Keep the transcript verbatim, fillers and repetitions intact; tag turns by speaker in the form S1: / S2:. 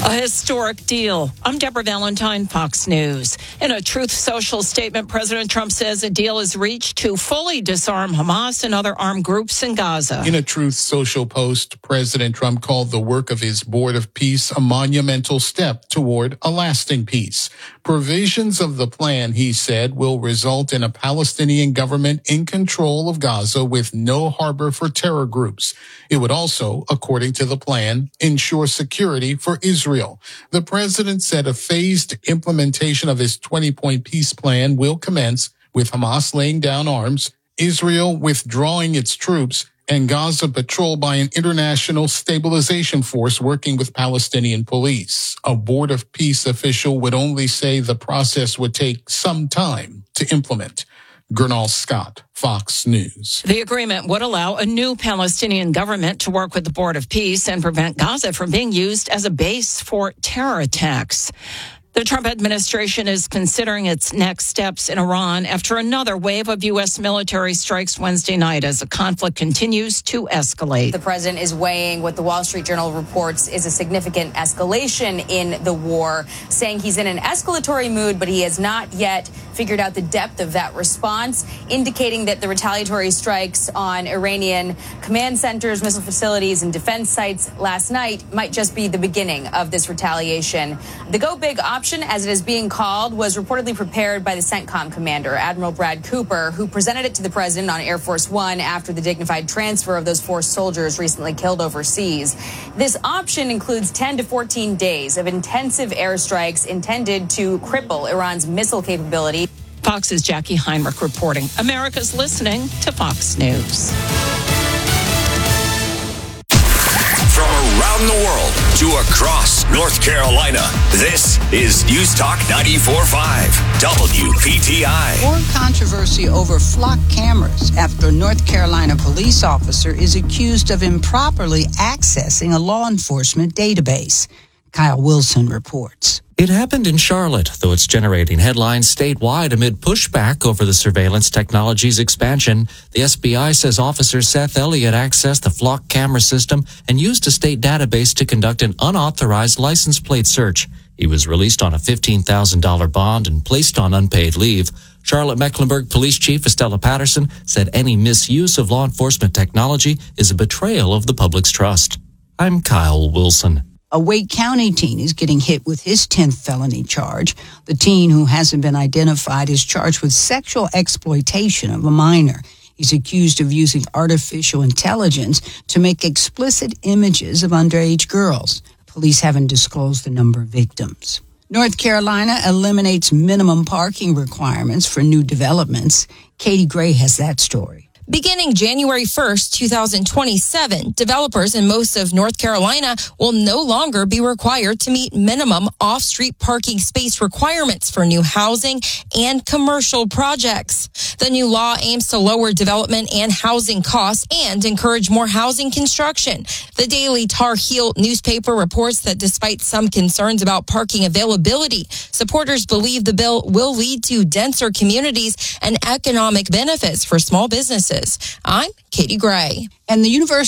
S1: A historic deal. I'm Deborah Valentine, Fox News. In a Truth Social statement, President Trump says a deal is reached to fully disarm Hamas and other armed groups in Gaza.
S2: In a Truth Social post, President Trump called the work of his Board of Peace a monumental step toward a lasting peace. Provisions of the plan, he said, will result in a Palestinian government in control of Gaza with no harbor for terror groups. It would also, according to the plan, ensure security for Israel. The president said a phased implementation of his twenty-point peace plan will commence with Hamas laying down arms, Israel withdrawing its troops, and Gaza patrolled by an international stabilization force working with Palestinian police. A Board of Peace official would only say the process would take some time to implement. Gernal Scott, Fox News.
S1: The agreement would allow a new Palestinian government to work with the Board of Peace and prevent Gaza from being used as a base for terror attacks. The Trump administration is considering its next steps in Iran after another wave of U S military strikes Wednesday night as the conflict continues to escalate.
S3: The president is weighing what the Wall Street Journal reports is a significant escalation in the war, saying he's in an escalatory mood, but he has not yet figured out the depth of that response, indicating that the retaliatory strikes on Iranian command centers, missile facilities, and defense sites last night might just be the beginning of this retaliation. The Go Big option, as it is being called, was reportedly prepared by the CENTCOM commander, Admiral Brad Cooper, who presented it to the president on Air Force One after the dignified transfer of those four soldiers recently killed overseas. This option includes ten to fourteen days of intensive airstrikes intended to cripple Iran's missile capability.
S1: Fox's Jackie Heinrich reporting. America's listening to Fox News.
S4: From around the world to across North Carolina, this is News Talk ninety-four point five W P T I.
S5: More controversy over flock cameras after a North Carolina police officer is accused of improperly accessing a law enforcement database. Kyle Wilson reports.
S6: It happened in Charlotte, though it's generating headlines statewide amid pushback over the surveillance technology's expansion. The S B I says officer Seth Elliott accessed the flock camera system and used a state database to conduct an unauthorized license plate search. He was released on a fifteen thousand dollars bond and placed on unpaid leave. Charlotte-Mecklenburg Police Chief Estella Patterson said any misuse of law enforcement technology is a betrayal of the public's trust. I'm Kyle Wilson.
S5: A Wake County teen is getting hit with his tenth felony charge. The teen, who hasn't been identified, is charged with sexual exploitation of a minor. He's accused of using artificial intelligence to make explicit images of underage girls. Police haven't disclosed the number of victims. North Carolina eliminates minimum parking requirements for new developments. Katie Gray has that story.
S7: Beginning January first, twenty twenty-seven, developers in most of North Carolina will no longer be required to meet minimum off-street parking space requirements for new housing and commercial projects. The new law aims to lower development and housing costs and encourage more housing construction. The Daily Tar Heel newspaper reports that despite some concerns about parking availability, supporters believe the bill will lead to denser communities and economic benefits for small businesses. I'm Katie Gray.
S5: And the University